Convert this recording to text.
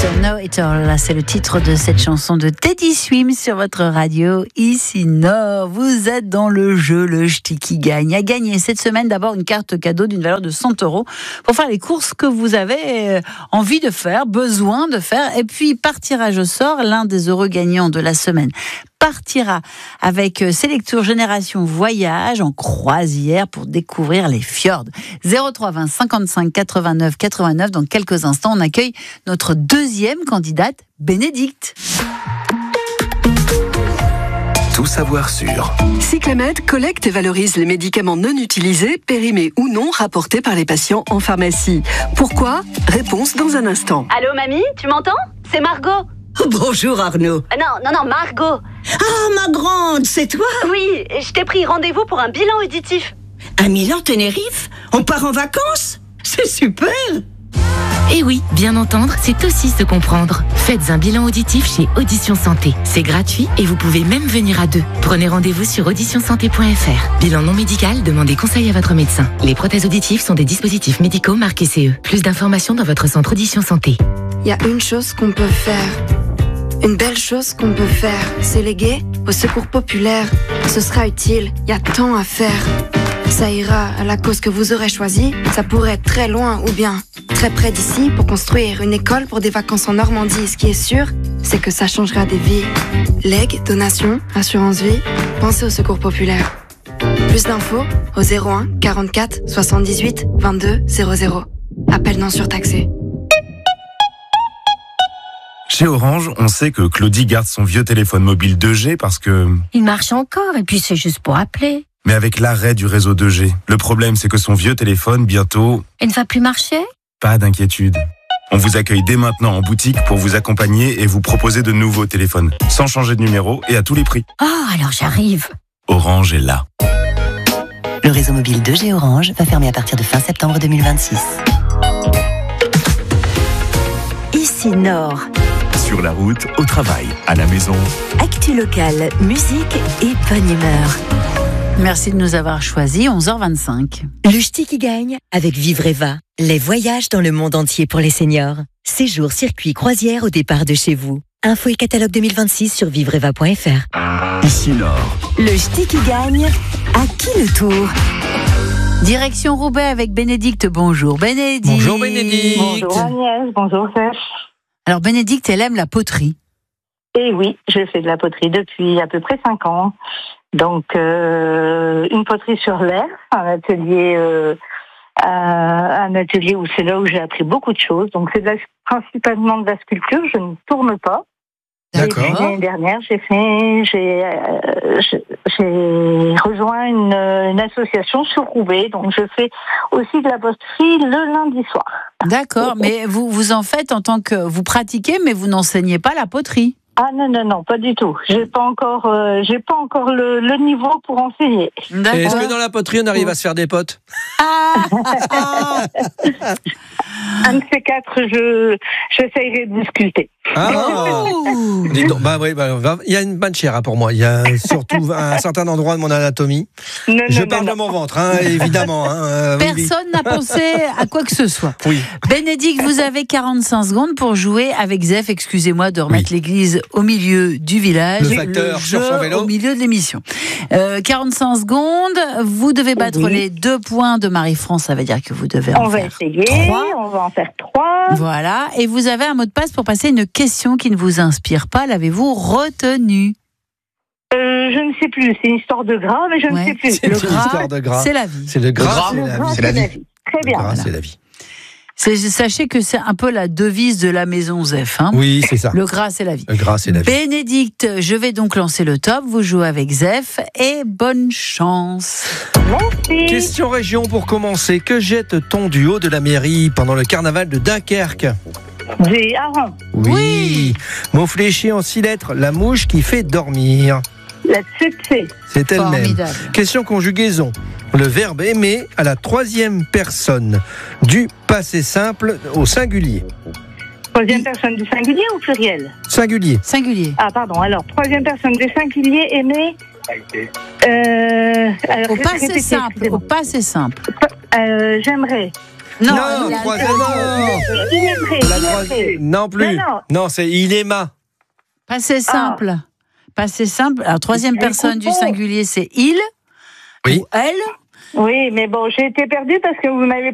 Know It All, c'est le titre de cette chanson de Teddy Swims sur votre radio ici Nord. Vous êtes dans le jeu Le Ch'ti qui gagne. À gagner cette semaine d'abord une carte cadeau d'une valeur de 100 € pour faire les courses que vous avez envie de faire, besoin de faire. Et puis par tirage au sort, l'un des heureux gagnants de la semaine partira avec Selectour Génération Voyage en croisière pour découvrir les fjords. 03 20 55 89 89. Dans quelques instants, on accueille notre deuxième candidate, Bénédicte. Tout savoir sur Cyclamed collecte et valorise les médicaments non utilisés, périmés ou non, rapportés par les patients en pharmacie. Pourquoi ? Réponse dans un instant. Allô mamie, tu m'entends ? C'est Margot. Bonjour Arnaud. Non, Margot. Ah, ma grande, c'est toi ? Oui, je t'ai pris rendez-vous pour un bilan auditif. À Milan-Tenerife ? On part en vacances ? C'est super ! Et oui, bien entendre, c'est aussi se comprendre. Faites un bilan auditif chez Audition Santé. C'est gratuit et vous pouvez même venir à deux. Prenez rendez-vous sur auditionsanté.fr. Bilan non médical, demandez conseil à votre médecin. Les prothèses auditives sont des dispositifs médicaux marqués CE. Plus d'informations dans votre centre Audition Santé. Il y a une chose qu'on peut faire. Une belle chose qu'on peut faire, c'est léguer au secours populaire. Ce sera utile, il y a tant à faire. Ça ira à la cause que vous aurez choisie. Ça pourrait être très loin ou bien très près d'ici pour construire une école pour des vacances en Normandie. Ce qui est sûr, c'est que ça changera des vies. Legs, donations, assurance vie, pensez au secours populaire. Plus d'infos au 01 44 78 22 00. Appel non surtaxé. Chez Orange, on sait que Claudie garde son vieux téléphone mobile 2G parce que... Il marche encore et puis c'est juste pour appeler. Mais avec l'arrêt du réseau 2G, le problème c'est que son vieux téléphone, bientôt... Il ne va plus marcher ? Pas d'inquiétude. On vous accueille dès maintenant en boutique pour vous accompagner et vous proposer de nouveaux téléphones, sans changer de numéro et à tous les prix. Oh, alors j'arrive. Orange est là. Le réseau mobile 2G Orange va fermer à partir de fin septembre 2026. Ici Nord. Sur la route, au travail, à la maison. Actu locale, musique et bonne humeur. Merci de nous avoir choisis, 11h25. Le Ch'ti qui gagne avec Vivreva, les voyages dans le monde entier pour les seniors. Séjour, circuit, croisière au départ de chez vous. Info et catalogue 2026 sur vivreva.fr. Ici Nord. Le Ch'ti qui gagne, à qui le tour ? Direction Roubaix avec Bénédicte. Bonjour Bénédicte. Bonjour Bénédicte. Bonjour Agnès, bonjour Serge. Alors Bénédicte, elle aime la poterie. Et oui, je fais de la poterie depuis à peu près 5 ans. Donc, une poterie sur l'air, un atelier où c'est là où j'ai appris beaucoup de choses. Donc, c'est principalement de la sculpture, je ne tourne pas. D'accord. Et puis, l'année dernière, j'ai rejoint une association sur Roubaix. Donc, je fais aussi de la poterie le lundi soir. D'accord, mais vous en faites en tant que... Vous pratiquez, mais vous n'enseignez pas la poterie. Ah non, pas du tout. J'ai pas encore le niveau pour enseigner. Et est-ce que dans la poterie, on arrive à se faire des potes ? Un de ces quatre, j'essayerai de sculpter. Dis donc, il y a une bonne chair pour moi. Il y a surtout un certain endroit de mon anatomie. Je parle de mon ventre, évidemment. Personne n'a pensé à quoi que ce soit. Oui. Bénédicte, vous avez 45 secondes pour jouer avec Zef. Excusez-moi de remettre l'église au milieu du village. Le facteur sur son vélo. Au milieu de l'émission. 45 secondes. Vous devez battre les 2 points de Marie-France. Ça veut dire que vous devez en faire 3. On va en faire 3. Voilà. Et vous avez un mot de passe pour passer une question qui ne vous inspire pas. L'avez-vous retenue ? Je ne sais plus. C'est une histoire de gras, mais je ne sais plus. Le gras, c'est la vie. C'est le gras, c'est la vie. Très bien. Le gras, c'est la vie. Sachez que c'est un peu la devise de la maison Zef. Oui, c'est ça. Le gras, c'est la vie. Le gras, c'est la vie. Bénédicte, je vais donc lancer le top. Vous jouez avec Zef et bonne chance. Merci. Question région pour commencer. Que jette-t-on du haut de la mairie pendant le carnaval de Dunkerque ? Des harengs. Oui. Mot fléché en 6 lettres. La mouche qui fait dormir. La tsetse. C'est elle-même. Formidable. Question conjugaison. Le verbe aimer à la 3e personne du passé simple au singulier. 3e personne du singulier ou pluriel ? Singulier. Singulier. Ah pardon, alors 3e personne du singulier, aimer. Au passé simple. J'aimerais. Non, troisième. Non plus. Non, c'est il aima. Passé simple. Passé simple. Alors, troisième personne du singulier, c'est il ou elle. Oui, mais bon, j'ai été perdue parce que vous m'avez